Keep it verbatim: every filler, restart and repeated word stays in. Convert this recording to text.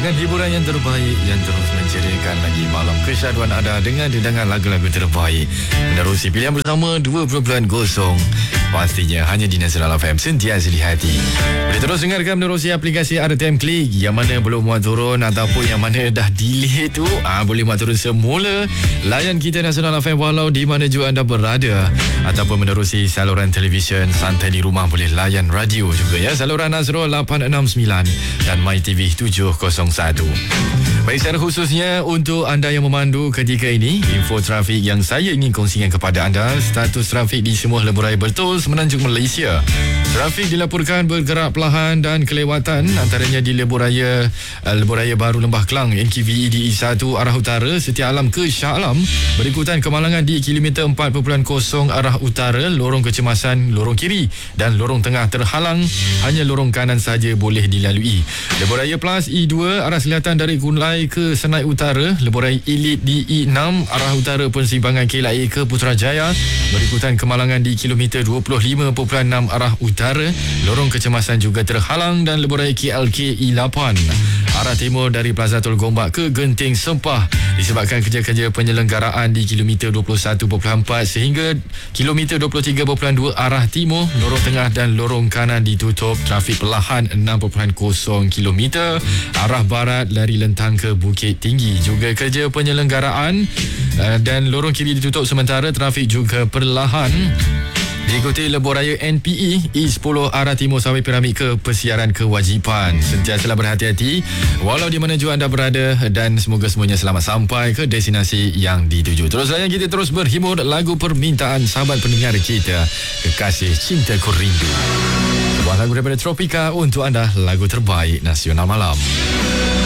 Dengan hiburan yang terbaik yang terus menceriakan lagi malam kesyaduan anda dengan dendangan lagu-lagu terbaik. Menerusi pilihan bersama dua perpuluhan kosong. Pastinya hanya di Nasional F M, sentiasa di hati. Boleh terus dengarkan menerusi aplikasi R T M Klik. Yang mana belum muat turun ataupun yang mana dah delay tu, ah, boleh muat turun semula. Layan kita Nasional F M walau di mana juga anda berada. Ataupun menerusi saluran televisyen santai di rumah, boleh layan radio juga ya. Saluran Azro lapan enam sembilan dan MyTV tujuh kosong satu. Baik, secara khususnya untuk anda yang memandu ketika ini, info trafik yang saya ingin kongsikan kepada anda. Status trafik di semua lebuh-raya betul semenanjung Malaysia. Trafik dilaporkan bergerak perlahan dan kelewatan, antaranya di lebuh-raya uh, lebuh-raya baru Lembah Kelang N K V E D E satu arah utara Setia Alam ke Shah Alam. Berikutan kemalangan di kilometer empat perpuluhan kosong arah utara, lorong kecemasan lorong kiri dan lorong tengah terhalang, hanya lorong kanan saja boleh dilalui. Lebuh-raya Plus E dua arah selatan dari Kunlai ke Senai Utara, lebuh-raya Elite di E enam arah utara persimpangan K L A ke Putrajaya. Berikutan kemalangan di kilometer dua puluh lima perpuluhan enam arah utara, lorong kecemasan juga terhalang, dan lebuh-raya K L K E lapan arah timur dari Plaza Tol Gombak ke Genting Sempah disebabkan kerja-kerja penyelenggaraan di kilometer dua puluh satu perpuluhan empat sehingga kilometer dua puluh tiga perpuluhan dua arah timur, lorong tengah dan lorong kanan ditutup. Trafik perlahan enam perpuluhan kosong kilometer arah barat dari Lentang ke Bukit Tinggi. Juga kerja penyelenggaraan dan lorong kiri ditutup sementara. Trafik juga perlahan diikuti lebuh raya N P E E sepuluh arah timur sampai Piramid ke Persiaran Kewajipan. Sentiasalah berhati-hati walau di mana juga anda berada, dan semoga semuanya selamat sampai ke destinasi yang dituju. Terus layan kita, terus berhibur lagu permintaan sahabat pendengar kita, Kekasih Cintaku Rindu. Sebuah lagu daripada Tropika untuk anda, lagu terbaik Nasional Malam.